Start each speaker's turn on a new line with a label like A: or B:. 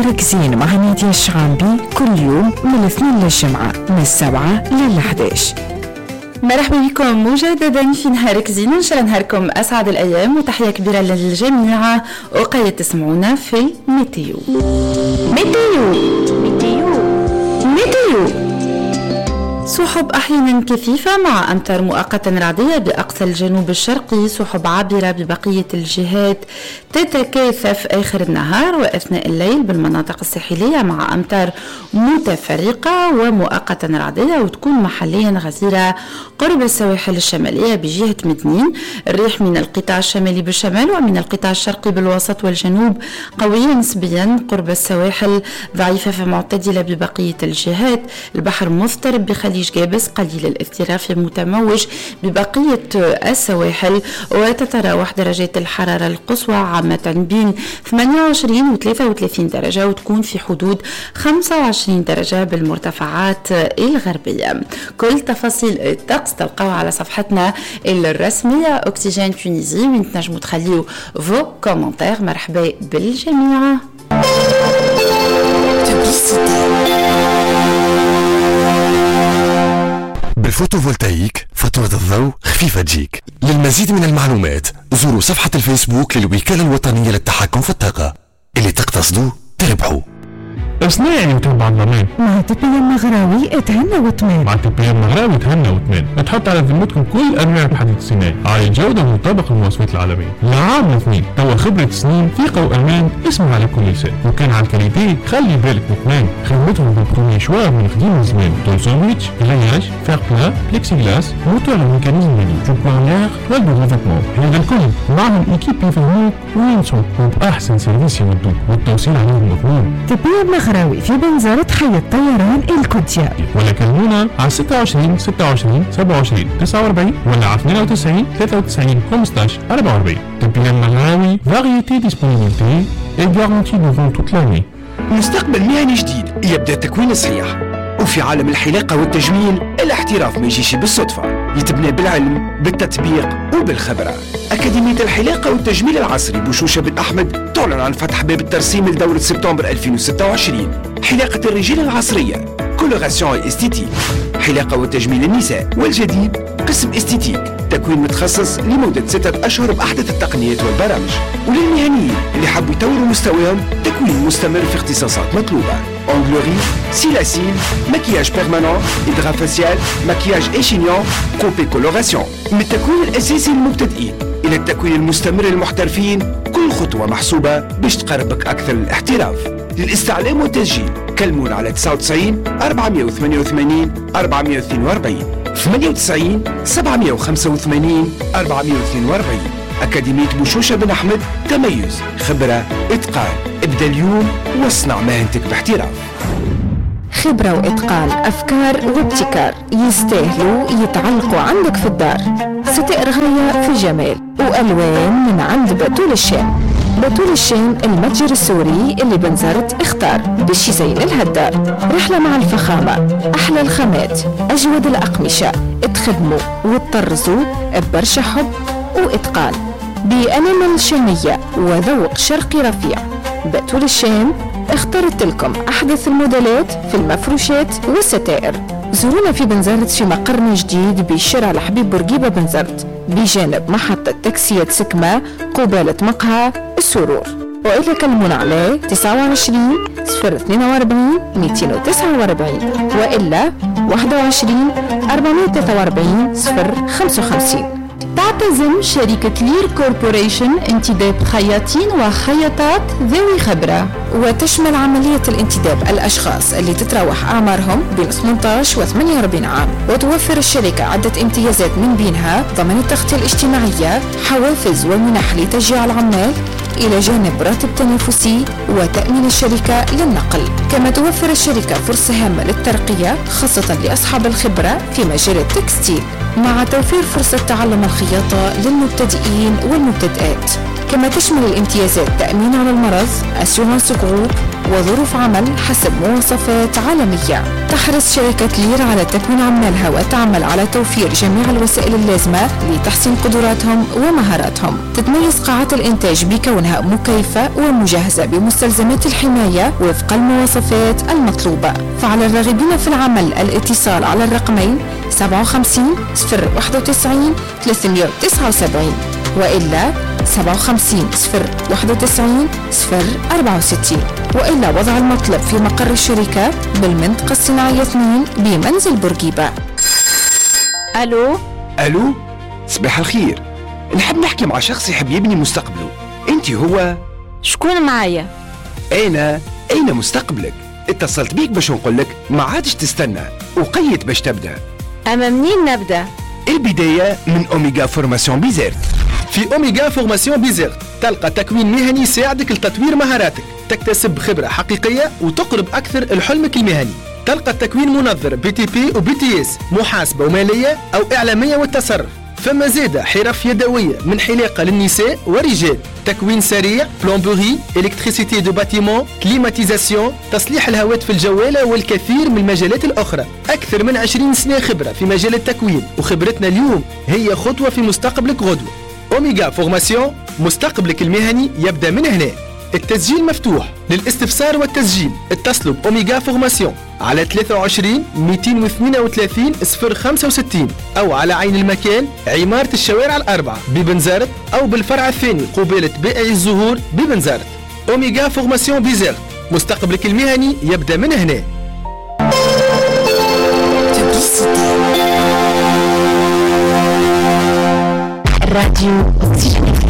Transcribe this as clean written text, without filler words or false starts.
A: مركزين مع نادية الشعامبي كل يوم من الاثنين للجمعة من 7 لل11.
B: مرحبا بكم مجددا في نهارك زين، ان شاء الله نهاركم اسعد الايام، وتحيه كبيره للجميع. وقاية تسمعونا في ميتيو. سحب أحيانا كثيفة مع أمطار مؤقتا رعدية بأقصى الجنوب الشرقي، سحب عابرة ببقية الجهات تتكاثف آخر النهار وأثناء الليل بالمناطق الساحلية مع أمطار متفرقة ومؤقتا رعدية، وتكون محليا غزيرة قرب السواحل الشمالية بجهة مدنين. الريح من القطاع الشمالي بالشمال ومن القطاع الشرقي بالوسط والجنوب قوية نسبيا قرب السواحل، ضعيفة فمعتدلة ببقية الجهات. البحر مضطرب بخليج جابس قليل الاضطراب متموج ببقية السواحل، وتتراوح درجات الحرارة القصوى عامة بين 28 و 33 درجة، وتكون في حدود 25 درجة بالمرتفعات الغربية. كل تفاصيل الطقس تلقاوها على صفحتنا الرسمية أكسجين تونيزي، وين تنجموا تخليوا فو كومنتير. مرحبا بالجميع.
C: بالفوتوفولتايك فاتورة الضوء خفيفة تجيك. للمزيد من المعلومات زوروا صفحة الفيسبوك للوكالة الوطنية للتحكم في الطاقة. اللي تقتصدوا تربحوا.
D: اصلا يعني متابع الضمان
A: مع تبي مغراوي اتهنى وتمان.
D: مع تبي مغراوي تهنى وتمان. تحط على ذمتكم كل انواع الحديد الصناعي عالي الجوده ومطابق للمواصفات العالميه. لعام الاثنين توا خبره سنين ثقه وامان اسمها على كل لسان. وكان على الكاليتي خلي بالك وتمان. خدمتهم بالبرومي شوار من قديم زمان. طول ساندويتش كلاياج فير بلا بليكسي جلاس موتور الميكانيزم ميني جوبوانير والدو ديفلوبمون. هذا الكل معهم ايكيب يفهموك وينسوا وباحسن سيرفيس يودوك والتوصيل عليهم مضمون.
A: تبي مغراوي في بنزرة حي الطيران القدسية،
D: ولا كلمونا على 26 27 27 49 ولا على 92 93 15 44. تبي مغراوي فاريتي ديسبونيبيليتي et garantie durant toute l'année.
E: مستقبل مهني جديد يبدأ تكوين صحيح، وفي عالم الحلاقة والتجميل الاحتراف ما يجيش بالصدفة، يتبنى بالعلم بالتطبيق وبالخبرة. أكاديمية الحلاقة والتجميل العصري بوشوشة بن أحمد تعلن عن فتح باب الترسيم لدورة سبتمبر 2026. حلاقة الرجال العصرية كولوراسيون استيتيك، حلاقة وتجميل النساء، والجديد قسم استيتيك تكوين متخصص لمدة 6 أشهر بأحدث التقنيات والبرامج. وللمهنيين اللي حبوا يطوروا مستواهم تكوين مستمر في اختصاصات مطلوبة: أونغلوري، سيلاسيل، مكياج بيرمانون، إدغام فاسيال، مكياج إيشينيون، كوبي كولوراسيون. من التكوين الأساسي للمبتدئين إلى التكوين المستمر للمحترفين، كل خطوة محسوبة باش تقربك أكثر للاحتراف. للاستعلام والتسجيل كلمونا على 99 488 442 98 785 442. أكاديمية بوشوشة بن أحمد، تميز، خبرة، إتقان. ابدأ اليوم واصنع مهنتك باحتراف.
A: خبرة وإتقان، أفكار وابتكار يستاهلوا يتعلقوا عندك في الدار. ستائر غاية في الجمال وألوان من عند بتول الشام. بتول الشام المتجر السوري اللي بنزرت اختار باش يزين لها الدار. رحلة مع الفخامة، أحلى الخامات، أجود الأقمشة، تخدموا وتطرزوا ببرشا حب وإتقان بأنامل شامية وذوق شرقي رفيع. بتول الشام اخترت لكم أحدث الموديلات في المفروشات والستائر. زورونا في بنزرت في مقرنا جديد بشارع الحبيب بورقيبة بنزرت بجانب محطة تاكسية سكمة قبالة مقهى السرور. وإذا كلمونا على 29 042 249 وإلا 21 443 055. تعتزم شركة لير كوربوريشن انتداب خياطين وخياطات ذوي خبرة، وتشمل عملية الانتداب الأشخاص اللي تتراوح أعمارهم بين 18 و 48 عام. وتوفر الشركة عدة امتيازات من بينها ضمان التغطية الاجتماعية، حوافز ومنح لتشجيع العمال، إلى جانب راتب تنافسي وتأمين الشركة للنقل. كما توفر الشركة فرصة هامة للترقية خاصة لأصحاب الخبرة في مجال التكستيل، مع توفير فرصة تعلم الخياطة للمبتدئين والمبتدئات. كما تشمل الامتيازات تأمين على المرض، أسيورانس جروب، وظروف عمل حسب مواصفات عالمية. تحرص شركة لير على تكوين عمالها وتعمل على توفير جميع الوسائل اللازمة لتحسين قدراتهم ومهاراتهم. تتميز قاعات الإنتاج بكونها مكيفة ومجهزة بمستلزمات الحماية وفق المواصفات المطلوبة. فعلى الراغبين في العمل الاتصال على الرقمين 57 091 379 وإلا 57 091 064 وإلا وضع المطلب في مقر الشركة بالمنطقة الصناعية 2 بمنزل بورقيبة.
E: ألو صباح الخير، نحب نحكي مع شخص يحب يبني مستقبله. أنت هو؟
F: شكون معايا؟
E: أين مستقبلك؟ اتصلت بيك باش نقولك ما عادش تستنى وقيت باش تبدأ.
F: أما منين نبدأ؟
E: البداية من أوميغا فورماسيون بيزيرت.
G: في أوميغا فورماسيون بيزيرت تلقى تكوين مهني يساعدك لتطوير مهاراتك، تكتسب خبرة حقيقية وتقرب أكثر لحلمك المهني. تلقى التكوين منظر BTP و BTS، محاسبة ومالية أو إعلامية والتصرف. فما زيادة حرف يدوية من حلاقة للنساء ورجال، تكوين سريع، بلومبوري، إلكتريسيتي دو باتيمون، كليماتيزاسيون، تصليح الهواتف الجوالة والكثير من المجالات الأخرى. أكثر من 20 سنة خبرة في مجال التكوين، وخبرتنا اليوم هي خطوة في مستقبلك غدوة. أوميغا فورماسيون، مستقبلك المهني يبدأ من هنا. التسجيل مفتوح. للاستفسار والتسجيل اتصلوا بأوميغا فورماسيون على 23 232 065 أو على عين المكان عمارة الشوارع الأربعة ببنزرت أو بالفرع الثاني قبالة بائع الزهور ببنزرت. أوميغا فورماسيون بيزيرت، مستقبلك المهني يبدأ من هنا.
A: راديو أكسجين.